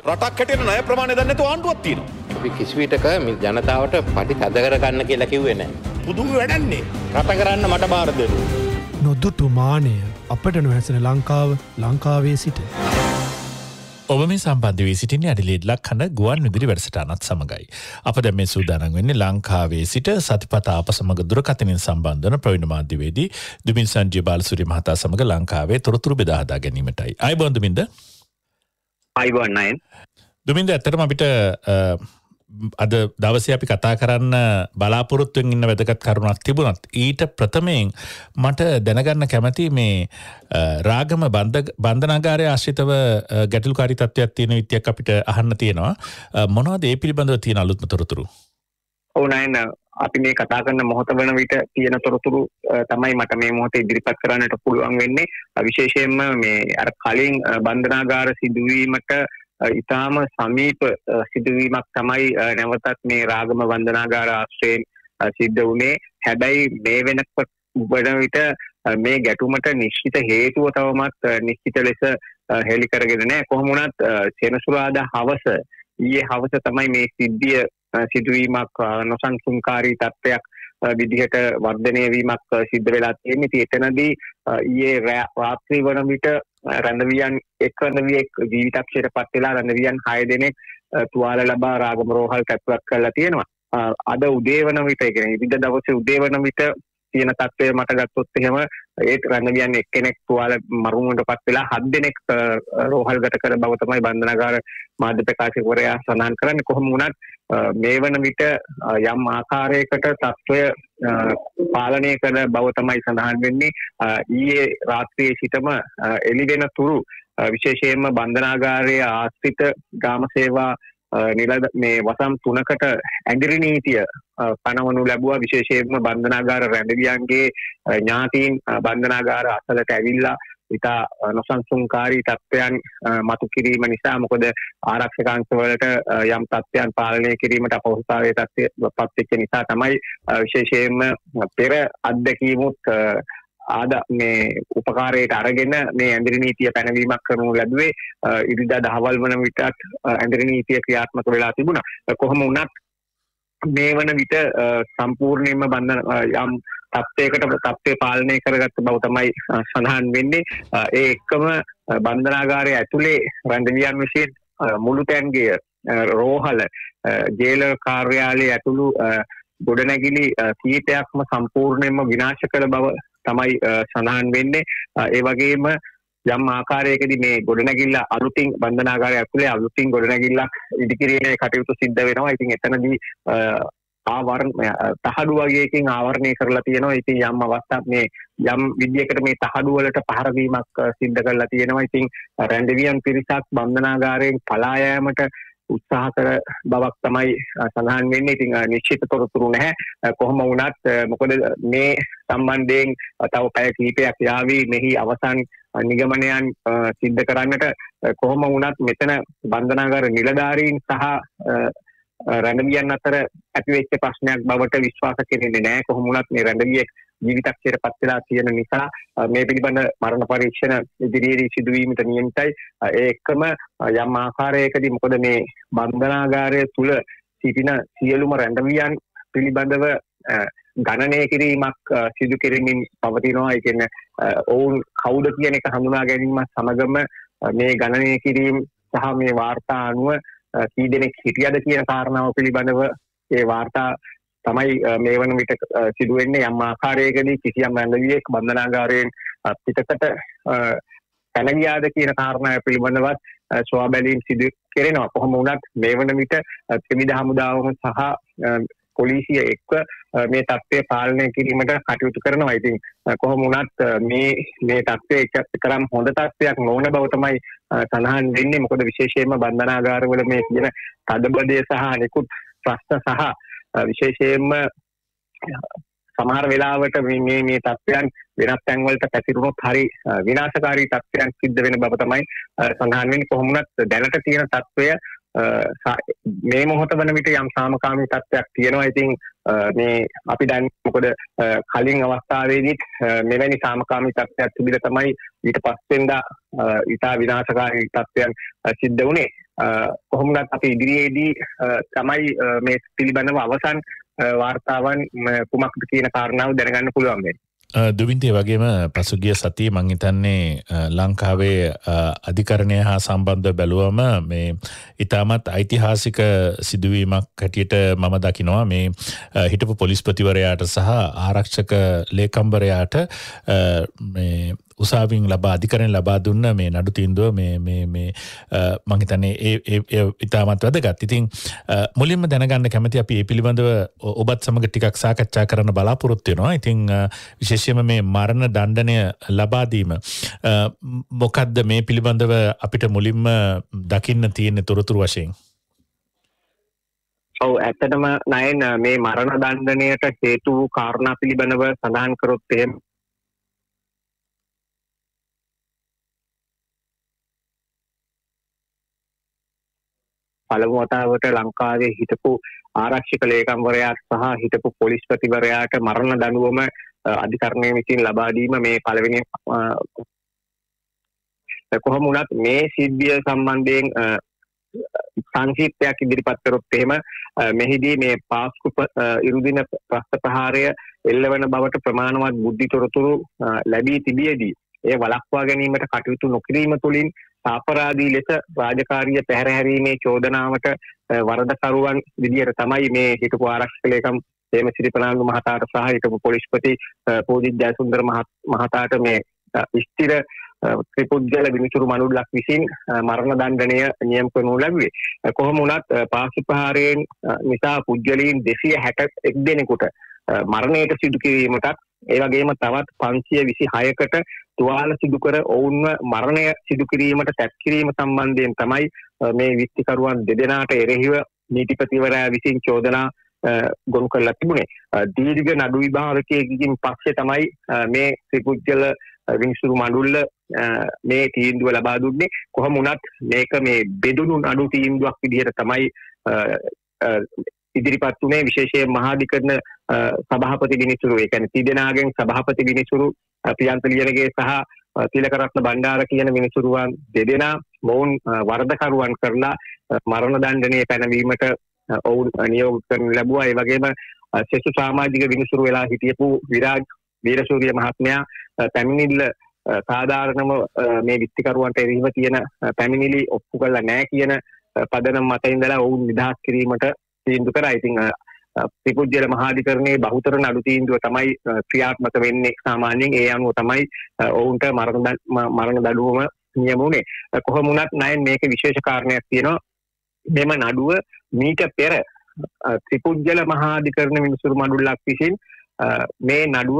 රටක් හැටියට ණය ප්‍රමාණය දන්නේ නැතුව ආණ්ඩුවක් තියෙනවා. අපි කිසි විටක මේ ජනතාවට පටි තද කර ගන්න කියලා කිව්වේ නැහැ. පුදුම වැඩන්නේ. රට කරන්න මට බාර දෙන්න. නොදුටු මානය අපට නොහැසෙන ලංකාව ලංකාවේ සිට. ඔබ මේ සම්බන්ධ වී සිටින්නේ ඇඩිලේඩ් ලක්හඬ ගුවන් විදුලි වැඩසටහනත් සමගයි. අප දැන් මේ සූදානම් වෙන්නේ ලංකාවේ සිට සතිපතා අප සමග දුරකථනයෙන් සම්බන්ධ වන ප්‍රවීණ මාධ්‍යවේදී දුමින් සංජය බාලසූරිය මහතා සමග ලංකාවේ තොරතුරු බෙදා හදා ගැනීමටයි. අයබෝන් දුමින්ද. අයබෝන් නයන්. දුමින්ද ඇත්තටම අපිට අද දවසේ අපි කතා කරන්න බලාපොරොත්තුවෙන් ඉන්න වැදගත් කරුණක් තිබුණත් ඊට ප්‍රථමයෙන් මට දැනගන්න කැමති මේ රාගම බන්ධනාගාරයේ ආශ්‍රිතව ගැටලුකාරී තත්ත්වයක් තියෙන විදියක් අපිට අහන්න තියෙනවා. මොනවද ඒ පිළිබඳව තියෙන අලුත්ම තොරතුරු? ඔව් නයන්, අපි මේ කතා කරන මොහොත වන විට තියෙන තොරතුරු තමයි මට මේ මොහොතේ ඉදිරිපත් කරන්නට පුළුවන් වෙන්නේ. විශේෂයෙන්ම මේ අර කලින් බන්ධනාගාර සිදුවීමට ඉතාම සමීප සිදුවීමක් තමයි නැවතත් මේ රාගම වන්දනාගාර ආශ්‍රයෙන් සිද්ධ වුණේ. හැබැයි මේ වන විට මේ ගැටුමට නිශ්චිත හේතුව තවමත් නිශ්චිත ලෙස හෙළි කරගෙන නැහැ. කොහොම වුණත් සෙනසුරාදා හවස ඊයේ හවස තමයි මේ සිද්ධිය සිදුවීමක් නොසන්සුන්කාරී තත්ත්වයක් විදිහට වර්ධනය වීමක් සිද්ධ වෙලා තියෙන්නේ. ඉතින් එතනදී ඊයේ රාත්‍රී වන විට රැඳවියන් එක් රැඳවියෙක් ජීවිතක්ෂයට පත් වෙලා රැඳවියන් 6 දෙනෙක් තුවාල ලබා රාගම රෝහලට ඇතුළත් කරලා තියෙනවා. අද උදේ වන විට ඒ කියන්නේ ඉරිදා දවසේ උදේ වන විට තියෙන තත්ත්වය මට ගත්තොත් එහෙම ඒ රැඳවියන් එක්කෙනෙක් තුවාල මරුමුවට පත් වෙලා 7 දෙනෙක් රෝහල්ගත කර බව තමයි බන්ධනාගාර මාධ්‍ය ප්‍රකාශකවරයා සඳහන් කරන්නේ. කොහොම වුණත් මේ වන විට යම් ආකාරයකට තත්ත්වය පාලනය කළ බව තමයි සඳහන් වෙන්නේ. ඊයේ රාත්‍රියේ සිටම එළි වෙන තුරු විශේෂයෙන්ම බන්ධනාගාරයේ ආශ්‍රිත ග්‍රාම සේවා මේ වසම් 3කට ඇඟිලි නීතිය පනවනු ලැබුවා. විශේෂයෙන්ම බන්ධනාගාර රැඳවියන්ගේ ඥාතීන් බන්ධනාගාර අසලට ඇවිල්ලා ඉතා නොසන්සුන්කාරී තත්ත්වයන් මතු කිරීම නිසා, මොකද ආරක්ෂක අංශවලට යම් තත්ත්වයන් පාලනය කිරීමට අපහසුතාවයේ තත්ත්වපත් වෙච්ච නිසා තමයි විශේෂයෙන්ම පෙර අත්දැකීමුත් මේ උපකාරයට අරගෙන මේ ඇඳිරි නීතිය පැනවීමක් කරනු ලැබුවේ. ඉරිදා දහවල් වන විටත් ඇඳිරි නීතිය ක්‍රියාත්මක වෙලා තිබුණා. කොහොම වුණත් මේ වන විට සම්පූර්ණයෙන්ම යම් තත්ත්වය පාලනය කරගත්ත බව තමයි සඳහන් වෙන්නේ. ඒ එක්කම බන්ධනාගාරය ඇතුලේ රැඳවියන් විසින් මුළුතැන්ගේ රෝහල ජේල කාර්යාලය ඇතුළු ගොඩනැගිලි කීපයක්ම සම්පූර්ණයෙන්ම විනාශ කළ බව තමයි සඳහන් වෙන්නේ. ඒ වගේම යම් ආකාරයකදී මේ ගොඩනැගිල්ල අලුතින් බන්ධනාගාරය ඇතුලේ අලුතින් ගොඩනැගිල්ලක් ඉදිකිරීමේ කටයුතු සිද්ධ වෙනවා. ඉතින් එතනදී තහඩු වගේකින් ආවරණය කරලා තියෙනවා. ඉතින් යම් අවස්ථාවක් මේ යම් විදියකට මේ තහඩු වලට පහර දීමක් සිද්ධ කරලා තියෙනවා. ඉතින් රැඳවියන් පිරිසක් බන්ධනාගාරයෙන් පලා යාමට උත්සාහ කර බවක් තමයි සඳහන් වෙන්නේ. ඉතින් නිශ්චිත තොරතුරු නැහැ. කොහොම වුණත් මොකද මේ සම්බන්ධයෙන් තව පැය කිහිපයක් යාවි මෙහි අවසන් නිගමනයන් සිද්ධ කරන්නට. කොහොම වුණත් මෙතන බන්ධනාගාර නිලධාරීන් සහ රැඳවියන් අතර ඇතිවෙච්ච ප්‍රශ්නයක් බවට විශ්වාස කෙරෙන්නේ නැහැ. කොහොම වුණත් මේ රැඳවියෙක් ජීවිතක්ෂයට පත් වෙලා තියෙන නිසා මේ පිළිබඳ මරණ පරීක්ෂණ ඉදිරියේදී සිදුවීමට නියමිතයි. ඒ එක්කම යම් ආකාරයකදී මොකද මේ බන්ධනාගාරය තුල සිටින සියලුම රැඳවියන් පිළිබඳව ගණනය කිරීමක් සිදු කෙරෙමින් පවතිනවා. ඒ කියන්නේ ඔවුන් කවුද කියන එක හඳුනා ගැනීම සමගම මේ ගණනය කිරීම සහ මේ වාර්තා අනුව කී දෙනෙක් හිටියද කියන කාරණාව පිළිබඳව ඒ වාර්තා තමයි මේ වන විට සිදුවෙන්නේ. යම් ආකාරයකදී කිසියම් රැඳවියෙක් බන්ධනාගාරයෙන් පිටකට පැන ගියාද කියන කාරණාව පිළිබඳවත් සොයා බැලීම් සිදු කෙරෙනවා. කොහොම වුණත් මේ වන විට ත්‍රිවිධ හමුදාවම සහ පොලිසිය එක්ක මේ තත්ත්වය පාලනය කිරීමට කටයුතු කරනවා. ඉතින් කොහොම වුණත් මේ තත්ත්වය එකතරම් හොඳ තත්ත්වයක් නොවන බව තමයි සඳහන් වෙන්නේ. මොකද විශේෂයෙන්ම බන්ධනාගාරවල මේ කියන තදබදය සහ අනෙකුත් ප්‍රශ්න සහ විශේෂයෙන්ම සමහර වෙලාවට මේ තත්ත්වයන් වෙනත් තැන්වලට පැතිරුණොත් හරි විනාශකාරී තත්ත්වයන් සිද්ධ වෙන බව තමයි සඳහන් වෙන්නේ. කොහොම වුණත් දැනට තියෙන තත්ත්වය මේ මොහොත වන විට යම් සාමකාමී තත්ත්වයක් තියෙනවා. ඉතින් මේ අපි දැන් මොකද කලින් අවස්ථාවේදීත් මෙවැනි සාමකාමී තත්ත්වයක් තිබිලා තමයි ඊට පස්සෙන්දා ඊට විනාශකාරී තත්ත්වයන් සිද්ධ වුණේ. කොහොමද අපි ඉදිරියේදී තමයි මේ පිළිබඳව අවසන් වාර්තාවන් කුමක්ද කියන කාරණාව දැනගන්න පුළුවන් වෙන්නේ. දුවින්තේ වගේම පසුගිය සතියේ මං හිතන්නේ ලංකාවේ අධිකරණය හා සම්බන්ධ බැලුවම මේ ඉතාමත් ඓතිහාසික සිදුවීමක් හැටියට මම දකිනවා මේ හිටපු පොලිස්පතිවරයාට සහ ආරක්ෂක ලේකම්වරයාට මේ උසාවියෙන් අධිකරණයෙන් ලබා දුන්න මේ නඩු තීන්දුව මේ මං හිතන්නේ ඒ ඉතාමත් වැදගත්. ඉතින් මුලින්ම දැනගන්න කැමති අපි මේ පිළිබඳව ඔබත් සමග ටිකක් සාකච්ඡා කරන්න බලාපොරොත්තු වෙනවා. ඉතින් විශේෂයෙන්ම මේ මරණ දණ්ඩනය ලබා දීම මොකද්ද මේ පිළිබඳව අපිට මුලින්ම දකින්න තියෙන තොරතුරු වශයෙන්? ඔව් ඇත්තටම නයන් මේ මරණ දණ්ඩනයට හේතු වූ කාරණා පිළිබඳව සඳහන් කරොත් එහෙම පළමු වතාවට ලංකාවේ හිටපු ආරක්ෂක ලේකම්වරයා සහ හිටපු පොලිස්පතිවරයාට මරණ දඬුවම අධිකරණය විසින් ලබා දීම මේ පළවෙනි කොහොම වුණත් මේ සිද්ධිය සම්බන්ධයෙන් සංක්ෂිප්තයක් ඉදිරිපත් කරොත් එහෙම මෙහිදී මේ පාස්කු ඉරුදින ප්‍රස්ත ප්‍රහාරය එල්ලවන බවට ප්‍රමාණවත් බුද්ධි තොරතුරු ලැබී තිබියදී ඒ වළක්වා ගැනීමට කටයුතු නොකිරීම තුළින් සාපරාධී ලෙස රාජකාරිය පැහැර හැරීමේ චෝදනාවට වරදකරුවන් විදියට තමයි මේ හිටපු ආරක්ෂක ලේකම් හේමසිරි ප්‍රනාන්දු මහතාට සහ හිටපු පොලිස්පති පූජිත් ජයසුන්දර මහතාට මේ ස්ථිර ත්‍රිපුද්ගල විනිසුරු මනුල්ලක් විසින් මරණ දණ්ඩනය නියම කරනු ලැබුවේ. කොහොම වුණත් පාස්කු ප්‍රහාරයෙන් නිසා පුද්ගලයන් 261 දෙනෙකුට මරණයට සිදු කිරීමටත් ඒ වගේම තවත් 526කට තුවාල සිදු කර ඔවුන්ව මරණය සිදු කිරීමට සැප කිරීම සම්බන්ධයෙන් තමයි මේ විත්තිකරුවන් දෙදෙනාට එරෙහිව නීතිපතිවරයා විසින් චෝදනා ගොනු කරලා තිබුණේ. දීර්ඝ නඩු විභාගයකින් පස්සේ තමයි මේ ත්‍රිපුද්ගල විනිසුරු මඬුල්ල මේ තීන්දුව ලබා දුන්නේ. කොහොම වුණත් මේක මේ බෙදුණු නඩු තීන්දුවක් විදිහට තමයි ඉදිරිපත් වුණේ. විශේෂයෙන් මහාධිකරණ සභාපති විනිසුරු ඒ කියන්නේ තිදෙනාගෙන් සභාපති විනිසුරු ප්‍රියන්ත ලියනගේ සහ තිලකරත්න බණ්ඩාර කියන විනිසුරුවන් දෙදෙනා මොවුන් වරදකරුවන් කරලා මරණ දණ්ඩනය පැනවීමට ඔවුන් නියෝග කරනු ලැබුවා. ඒ වගේම සෙසු සමාජික විනිසුරු වෙලා හිටියපු විරාජ් වීරසූරිය මහත්මයා පැමිණිල්ල සාධාරණව මේ විත්තිකරුවන්ට එරෙහිව තියෙන පැමිණිලි ඔප්පු කළා නැහැ කියන පදනම මත ඉඳලා ඔවුන් නිදහස් කිරීමට තීන්දුව කරා. ඉතින් ත්‍රිපුද්ගල මහාධිකරණයේ බහුතර නඩු තීන්දුව තමයි ක්‍රියාත්මක වෙන්නේ සාමාන්‍යයෙන්. ඒ අනුව තමයි ඔවුන්ට මරණ දඬුවම නියම වුණේ. කොහොම වුණත් නයන් මේක විශේෂ කාරණයක් තියෙනවා. මෙම නඩුව මීට පෙර ත්‍රිපුද්ගල මහාධිකරණ විනිසුරු මඬුල්ලක් විසින් මේ නඩුව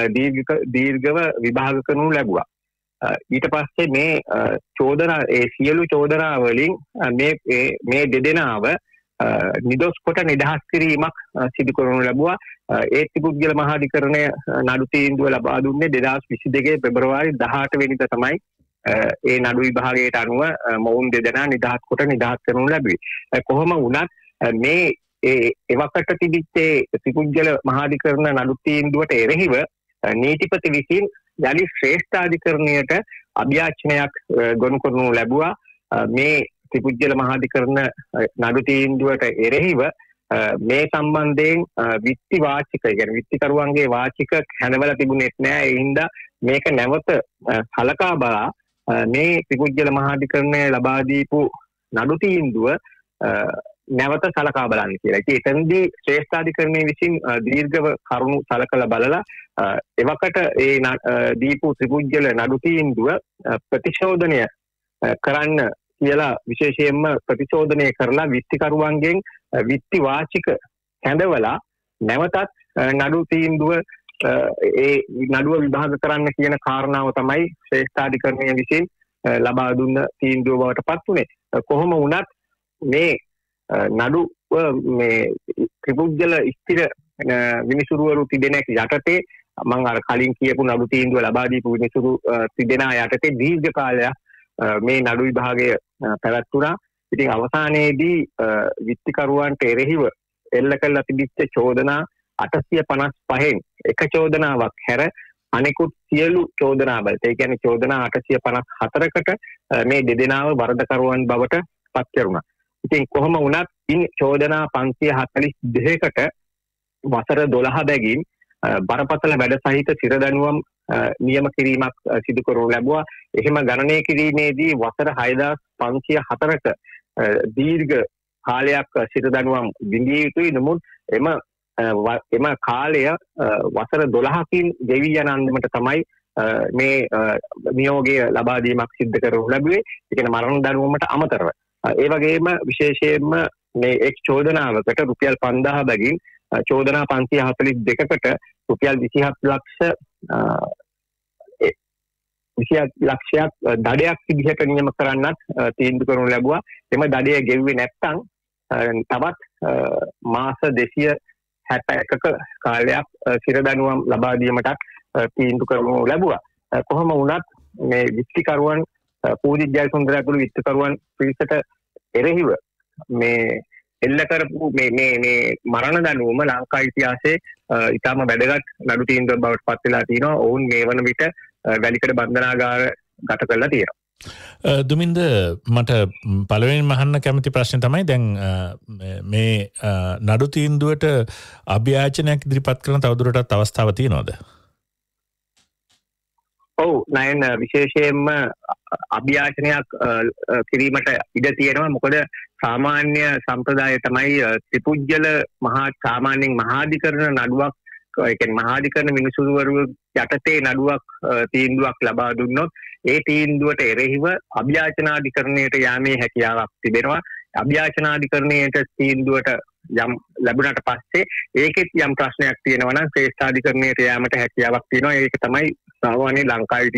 දීර්ඝව විභාග කරනු ලැබුවා. ඊට පස්සේ මේ චෝදනා සියලු චෝදනා වලින් මේ දෙදෙනාව නිදොස් කොට නිදහස් කිරීමක් සිදු කරනු ලැබුවා. ඒ ත්‍රිපුද්ගල මහාධිකරණය නඩු තීන්දුව ලබා දුන්නේ 2022 පෙබරවාරි 18 වෙනිදා තමයි. ඒ නඩු විභාගයට අනුව මොවුන් දෙදෙනා නිදහස් කොට නිදහස් කරනු ලැබුවේ. කොහොම වුණත් මේ එවකට තිබිච්ච ත්‍රිපුද්ගල මහාධිකරණ නඩු තීන්දුවට එරෙහිව නීතිපති විසින් යලි ශ්‍රේෂ්ඨාධිකරණයට අභියාචනයක් ගොනු කරනු ලැබුවා. මේ ත්‍රිපුද්ගල මහාධිකරණ නඩු තීන්දුවට එරෙහිව මේ සම්බන්ධයෙන් විත්ති වාචික කියන්නේ විත්තිකරුවන්ගේ වාචික හැඳවලා තිබුණෙත් නෑ. ඒ හින්දා මේක නැවත සලකා බලා මේ ත්‍රිපුද්ගල මහාධිකරණය ලබා දීපු නඩු තීන්දුව නැවත සලකා බලන්න කියලා. ඉතින් එතනදී ශ්‍රේෂ්ඨාධිකරණය විසින් දීර්ඝව කරුණු සලකලා බලලා එවකට ඒ දීපු ත්‍රිපුද්ගල නඩු තීන්දුව ප්‍රතිශෝධනය කරන්න කියලා විශේෂයෙන්ම ප්‍රතිශෝධනය කරලා විත්තිකරුවන්ගෙන් විත්ති වාචික හැඳවලා නැවතත් නඩු තීන්දුව ඒ නඩුව විභාග කරන්න කියන කාරණාව තමයි ශ්‍රේෂ්ඨාධිකරණය විසින් ලබා දුන්න තීන්දුව බවට පත් වුණේ. කොහොම වුණත් මේ නඩුව මේ ත්‍රිපුද්ගල ස්ථිර විනිසුරුවරු තිදෙනෙක් යටතේ මම අර කලින් කියපු නඩු තීන්දුව ලබා දීපු විනිසුරු තිදෙනා යටතේ දීර්ඝ කාලයක් මේ නඩු විභාගය පැවැත්වුණා. ඉතින් අවසානයේදී විත්තිකරුවන්ට එරෙහිව එල්ල කළ තිබිච්ච චෝදනා 855න් එක චෝදනාවක් හැර අනෙකුත් සියලු චෝදනා වලට ඒ කියන්නේ චෝදනා 854කට මේ දෙදෙනාව වරදකරුවන් බවට පත් කරුණා. ඉතින් කොහොම වුණත් ඉන් චෝදනා 542කට වසර 12 බැගින් බරපතල වැඩ සහිත සිරදඬුවම් නියම කිරීමක් සිදු කරනු ලැබුවා. එහෙම ගණනය කිරීමේදී වසර 6504ක දීර්ඝ කාලයක් සිරදඬුවම් විඳිය යුතුයි. නමුත් එම කාලය වසර 12කින් ගෙවි යන අන්දමට තමයි මේ නියෝගය ලබා දීමක් සිදු කරනු ලැබුවේ. ඒ කියන්නේ මරණ දඬුවමට අමතරව. ඒ වගේම විශේෂයෙන්ම මේ එක් චෝදනාවකට රුපියල් 5000 බැගින් චෝදනා 542කට රුපියල් 27 ලක්ෂයක් දඩයක් විදිහට නියම කරන්නත් තීන්දුව කරනු ලැබුවා. එම දඩය ගෙව්වේ නැත්නම් තවත් මාස 261ක කාලයක් සිරදඬුවම් ලබා දීමටත් තීන්දුව කරනු ලැබුවා. කොහොම වුණත් මේ විත්තිකරුවන් පූජිත ජයසුන්දර ඇතුළු විත්තිකරුවන් පිරිසට එරෙහිව මේ එල්ල කරපු මේ මරණ දඬුවම ලංකා ඉතිහාසයේ ඉතාම වැදගත් නඩු තීන්දුවක් බවට පත් වෙලා තිනවා. ඔවුන් මේ වන විට වැලිකඩ බන්ධනාගාර ගත කරලා තියෙනවා. දුමින්ද මට පළවෙනිම අහන්න කැමති ප්‍රශ්නේ තමයි දැන් මේ නඩු තීන්දුවට අභියාචනයක් ඉදිරිපත් කරන තවදුරටත් අවස්ථාවක් තියෙනවද? ඔව් නයන විශේෂයෙන්ම අභියාචනයක් කිරීමට ඉඩ තියෙනවා. මොකද සාමාන්‍ය සම්ප්‍රදාය තමයි ත්‍රිපුජ්‍යල සාමාන්‍යයෙන් මහාධිකරණ නඩුවක් ඒ කියන්නේ මහාධිකරණ මිනිසුරුවරු යටතේ නඩුවක් තීන්දුවක් ලබා දුන්නොත් ඒ තීන්දුවට එරෙහිව අභියාචනාධිකරණයට යාමේ හැකියාවක් තිබෙනවා. අභියාචනාධිකරණයට තීන්දුවට යම් ලැබුණාට පස්සේ ඒකෙත් යම් ප්‍රශ්නයක් තියෙනවා නම් ශ්‍රේෂ්ඨාධිකරණයට යාමට හැකියාවක් තියෙනවා. ඒක තමයි සාමාන්‍ය ලංකාවේ